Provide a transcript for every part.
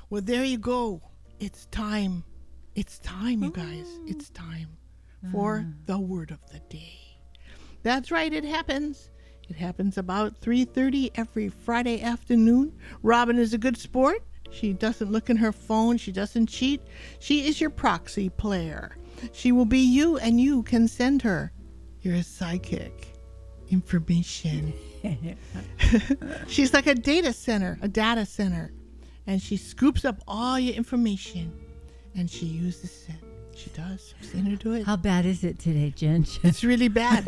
Well, there you go. It's time. It's time, you guys. It's time for the word of the day. That's right. It happens. It happens about 3:30 every Friday afternoon. Robin is a good sport. She doesn't look in her phone. She doesn't cheat. She is your proxy player. She will be you, and you can send her your psychic information. She's like a data center, and she scoops up all your information, and she uses it. She does. I've seen her do it. How bad is it today, Jen? It's really bad.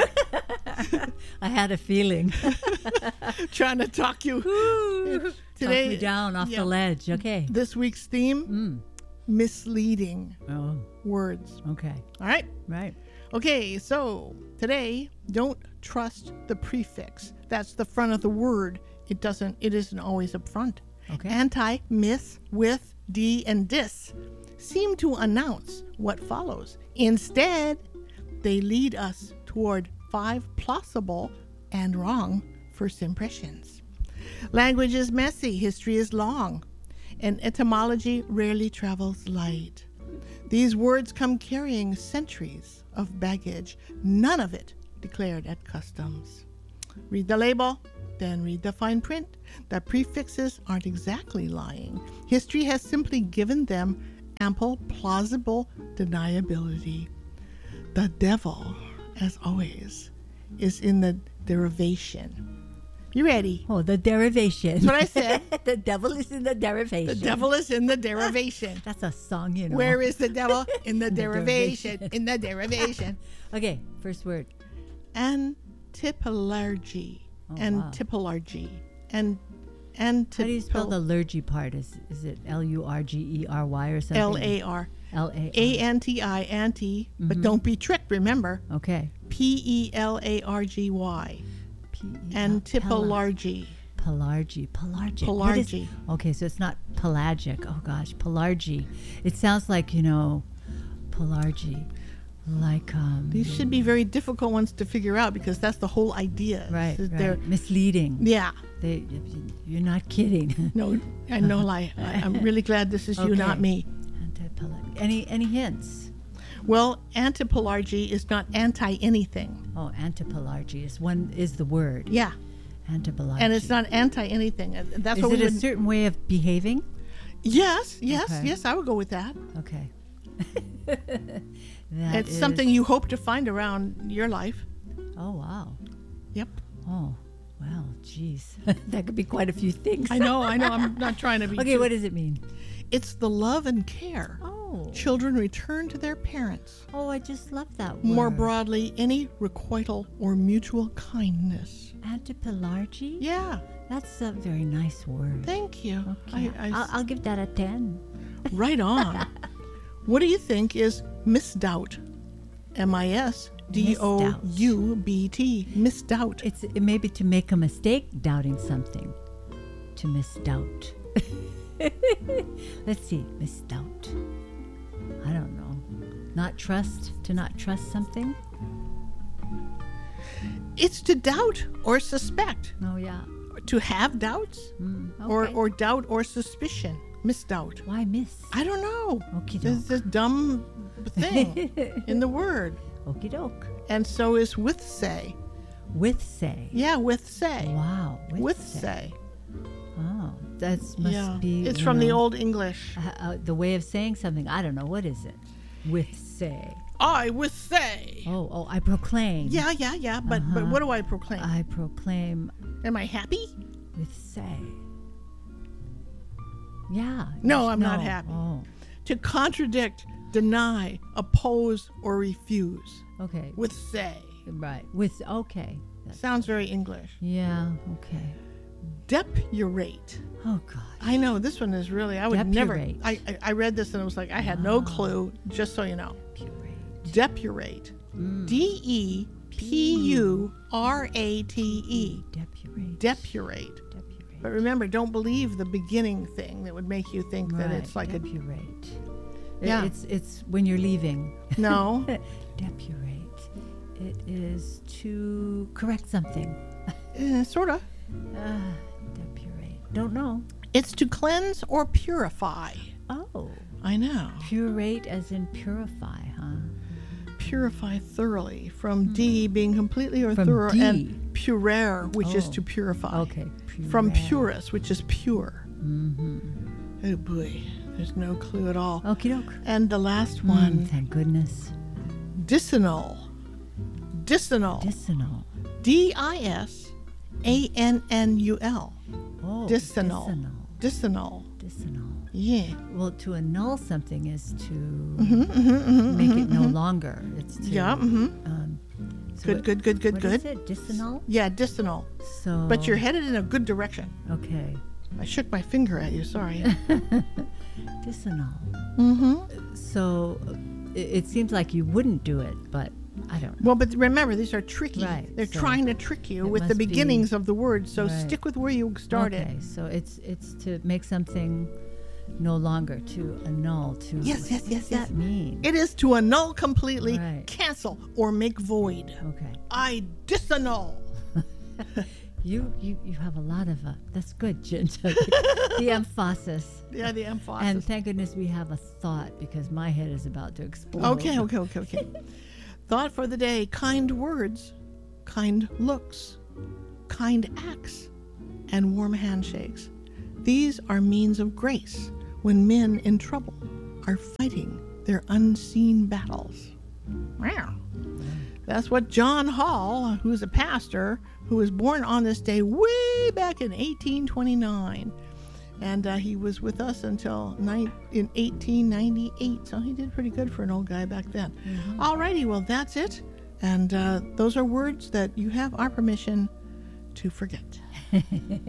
I had a feeling. Trying to talk you Today, talk me down off the ledge. Okay. This week's theme, misleading words. Okay. All right. Right. Okay, so today, don't trust the prefix. That's the front of the word. It isn't always up front. Okay. Anti, miss, with, d, and dis seem to announce what follows. Instead, they lead us toward 5 plausible and wrong first impressions. Language is messy, history is long, and etymology rarely travels light. These words come carrying centuries of baggage, none of it declared at customs. Read the label, then read the fine print. The prefixes aren't exactly lying. History has simply given them ample, plausible deniability. The devil, as always, is in the derivation. You ready? Oh, the derivation. That's what I said. The devil is in the derivation. The devil is in the derivation. That's a song, you know. Where is the devil? In the derivation. In the derivation. Okay, first word. Antipolargy. Antipolargy. How do you spell the lurgy part? Is it L-U-R-G-E-R-Y or something? L-A-R. L-A-R. A-N-T-I, anti, but don't be tricked, remember. Okay. P-E-L-A-R-G-Y. Antipolargy. Pelargy. Okay, so it's not pelagic. Oh, gosh, pelargy. It sounds like, pelargy. Like these should be very difficult ones to figure out because that's the whole idea. Right. They're misleading. Yeah. You're not kidding. No, I know lie. I'm really glad this is you, not me. Any hints? Well, antipolargy is not anti anything. Oh, antipolargy is the word. Yeah. Antipolargy. And it's not anti anything. That's is what it a certain way of behaving? Yes. Okay. Yes. I would go with that. Okay. It's something you hope to find around your life. Oh, wow. Yep. Oh, well, geez. That could be quite a few things. I know. I'm not trying to be. Okay, what does it mean? It's the love and care. Oh. Children return to their parents. Oh, I just love that word. More broadly, any requital or mutual kindness. Antipolargy? Yeah. That's a very nice word. Thank you. Okay. I'll give that a 10. Right on. What do you think is misdoubt? M-I-S-D-O-U-B-T. Misdoubt. It may be to make a mistake doubting something. To misdoubt. Let's see. Misdoubt. I don't know. To not trust something? It's to doubt or suspect. Oh, yeah. To have doubts Okay. or doubt or suspicion. Misdoubt. Why miss? I don't know. Okie doke. There's this dumb thing in the word. Okie doke. And so is with say. With say. Yeah, with say. Wow. With say. Oh, that must be. It's from the Old English. The way of saying something. I don't know. What is it? With say. I with say. Oh, I proclaim. Yeah. But what do I proclaim? I proclaim. Am I happy? With say. Yeah. No, I'm not happy. Oh. To contradict, deny, oppose, or refuse. Okay. With say. Right. Okay. Sounds very English. Yeah. Okay. Depurate. Oh God. I know this one is really. I would Depurate. never. I read this and I was like, I had no clue. Just so you know. Depurate. D-E-P-U-R-A-T-E. Depurate. But remember, don't believe the beginning thing that would make you think that it's like depurate. Yeah. It's when you're leaving. No. Depurate. It is to correct something. Sort of. Depurate. Don't know. It's to cleanse or purify. Oh, I know. purate as in purify, huh? Purify thoroughly. From D being completely or From thorough, D. and purere, which is Oh, to purify. Okay. From puree. purus, which is pure. Mm-hmm. Oh boy, there's no clue at all. Okie doke. And the last one, Thank goodness. dicinal. Dicinal. Dicinal. D-I-S-A-N-N-U-L. Oh, Dicinal. Dicinal. Dicinal. Dicinal. Yeah. Well, to annul something is to Mm-hmm, make it no longer. It's to. Yeah. Mm-hmm. So Good, what- good, good, good, what good. is it? Dicinal? Yeah, dicinal. So. But you're headed in a good direction. Okay. I shook my finger at you. Sorry. Dicinal. Mm-hmm. So it seems like you wouldn't do it, but I don't know. Well, but remember, these are tricky. Right, They're so trying to trick you it with the must be- beginnings of the word. So Right. stick with where you started. Okay, so it's to make something no longer, to annul, to. Yes, yes, what yes, does yes. that mean? It is to annul completely, Right. cancel, or make void. Okay. I disannul. You have a lot of that's good, Ginger. The emphasis. Yeah, the emphasis. And thank goodness we have a thought, because my head is about to explode. Okay. Thought for the day: kind words, kind looks, kind acts, and warm handshakes. These are means of grace when men in trouble are fighting their unseen battles. Wow. That's what John Hall, who's a pastor, who was born on this day way back in 1829. And he was with us until in 1898. So he did pretty good for an old guy back then. Mm-hmm. Alrighty, well, that's it. And those are words that you have our permission to forget.